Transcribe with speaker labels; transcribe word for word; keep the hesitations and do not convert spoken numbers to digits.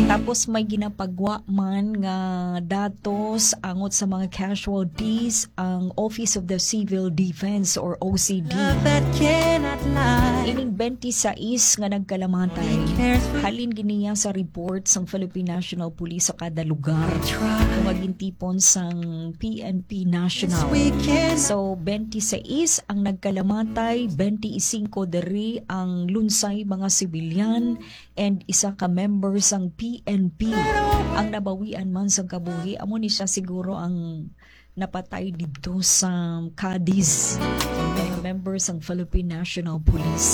Speaker 1: Tapos may ginapagwa man nga datos angot sa mga casualties ang Office of the Civil Defense or O C D. Ining twenty-six nga nagkalamatay. Halin giniya sa report sang Philippine National Police sa kada lugar. Kumaging tipon sang P N P National. So twenty-six ang nagkalamatay, twenty-five diri ang lunsay mga sibilyan and isa ka member sang P N P ang nabawian man sa kabuhi. Amo ni siya siguro ang napatay dito sa Cadiz, mga members ng Philippine National Police.